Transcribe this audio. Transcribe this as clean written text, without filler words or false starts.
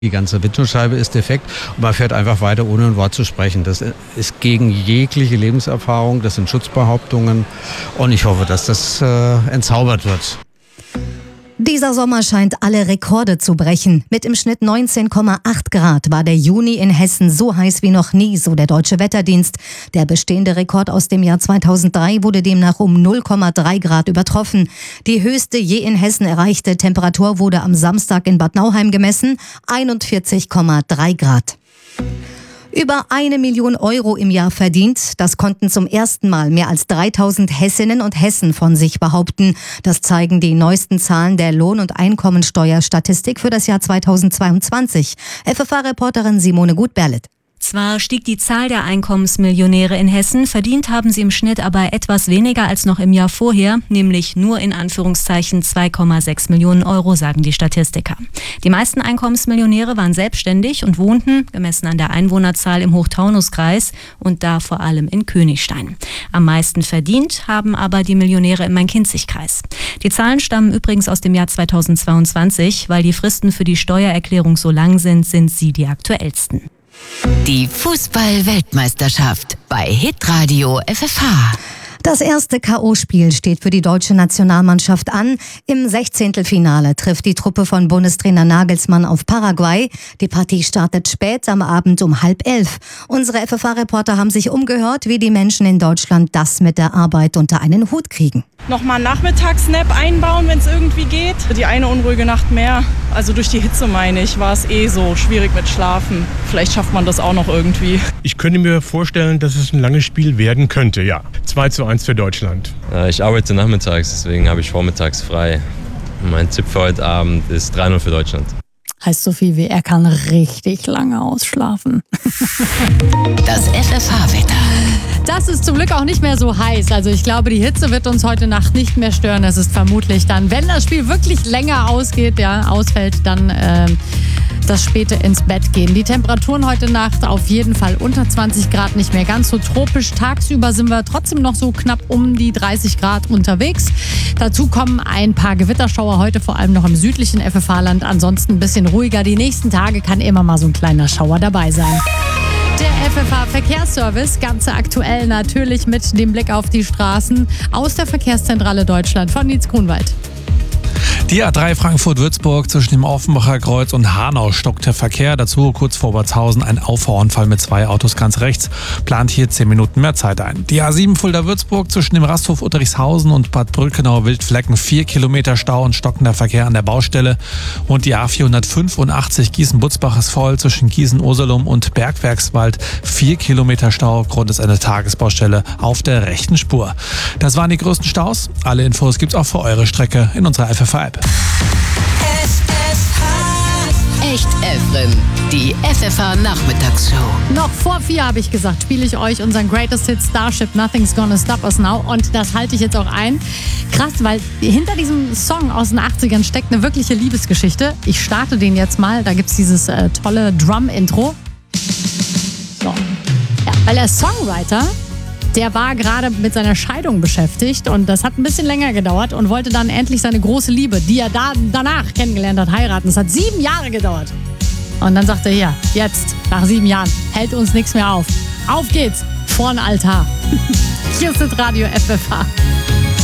Die ganze Windschutzscheibe ist defekt und man fährt einfach weiter, ohne ein Wort zu sprechen. Das ist gegen jegliche Lebenserfahrung, das sind Schutzbehauptungen und ich hoffe, dass das entzaubert wird. Dieser Sommer scheint alle Rekorde zu brechen. Mit im Schnitt 19,8 Grad war der Juni in Hessen so heiß wie noch nie, so der Deutsche Wetterdienst. Der bestehende Rekord aus dem Jahr 2003 wurde demnach um 0,3 Grad übertroffen. Die höchste je in Hessen erreichte Temperatur wurde am Samstag in Bad Nauheim gemessen, 41,3 Grad. Über 1 Million Euro im Jahr verdient. Das konnten zum ersten Mal mehr als 3000 Hessinnen und Hessen von sich behaupten. Das zeigen die neuesten Zahlen der Lohn- und Einkommensteuerstatistik für das Jahr 2022. FFH-Reporterin Simone Gut-Berlet. Zwar stieg die Zahl der Einkommensmillionäre in Hessen, verdient haben sie im Schnitt aber etwas weniger als noch im Jahr vorher, nämlich nur in Anführungszeichen 2,6 Millionen Euro, sagen die Statistiker. Die meisten Einkommensmillionäre waren selbstständig und wohnten, gemessen an der Einwohnerzahl, im Hochtaunuskreis und da vor allem in Königstein. Am meisten verdient haben aber die Millionäre im Main-Kinzig-Kreis. Die Zahlen stammen übrigens aus dem Jahr 2022, weil die Fristen für die Steuererklärung so lang sind sie die aktuellsten. Die Fußball-Weltmeisterschaft bei Hitradio FFH. Das erste K.O.-Spiel steht für die deutsche Nationalmannschaft an. Im 16. trifft die Truppe von Bundestrainer Nagelsmann auf Paraguay. Die Partie startet spät am Abend um 10:30. Unsere FFH-Reporter haben sich umgehört, wie die Menschen in Deutschland das mit der Arbeit unter einen Hut kriegen. Nochmal einen Nachmittagsnap einbauen, wenn es irgendwie geht. Die eine unruhige Nacht mehr, also durch die Hitze meine ich, war es so schwierig mit Schlafen. Vielleicht schafft man das auch noch irgendwie. Ich könnte mir vorstellen, dass es ein langes Spiel werden könnte, ja. 2:1 für Deutschland. Ich arbeite nachmittags, deswegen habe ich vormittags frei. Mein Tipp für heute Abend ist 3:0 für Deutschland. Heißt so viel wie, er kann richtig lange ausschlafen. Das FFH-Wetter. Das ist zum Glück auch nicht mehr so heiß. Also ich glaube, die Hitze wird uns heute Nacht nicht mehr stören. Es ist vermutlich dann, wenn das Spiel wirklich länger ausfällt, dann das späte ins Bett gehen. Die Temperaturen heute Nacht auf jeden Fall unter 20 Grad, nicht mehr ganz so tropisch. Tagsüber sind wir trotzdem noch so knapp um die 30 Grad unterwegs. Dazu kommen ein paar Gewitterschauer heute, vor allem noch im südlichen FFH-Land. Ansonsten ein bisschen ruhiger. Die nächsten Tage kann immer mal so ein kleiner Schauer dabei sein. Der FFH-Verkehrsservice, ganz aktuell natürlich mit dem Blick auf die Straßen aus der Verkehrszentrale Deutschland von Nietz Grunwald. Die A3 Frankfurt-Würzburg zwischen dem Offenbacher Kreuz und Hanau stockt der Verkehr. Dazu kurz vor Obertshausen ein Auffahrunfall mit 2 Autos ganz rechts. Plant hier 10 Minuten mehr Zeit ein. Die A7 Fulda-Würzburg zwischen dem Rasthof Utterichshausen und Bad Brückenau-Wildflecken 4 Kilometer Stau und stockender Verkehr an der Baustelle. Und die A485 Gießen-Butzbach ist voll zwischen Gießen-Ursalum und Bergwerkswald. 4 Kilometer Stau, Grund ist eine Tagesbaustelle auf der rechten Spur. Das waren die größten Staus. Alle Infos gibt's auch für eure Strecke in unserer FFH-App. Echt Efrem, die FFH-Nachmittagsshow. Noch vor 4 habe ich gesagt, spiele ich euch unseren Greatest Hit Starship Nothing's Gonna Stop Us Now. Und das halte ich jetzt auch ein. Krass, weil hinter diesem Song aus den 80ern steckt eine wirkliche Liebesgeschichte. Ich starte den jetzt mal. Da gibt es dieses tolle Drum-Intro. So. Ja, weil der Songwriter, der war gerade mit seiner Scheidung beschäftigt und das hat ein bisschen länger gedauert und wollte dann endlich seine große Liebe, die er danach kennengelernt hat, heiraten. Das hat 7 Jahre gedauert. Und dann sagt er, ja, jetzt, nach 7 Jahren, hält uns nichts mehr auf. Auf geht's, vorn Altar. Hier ist das Radio FFH.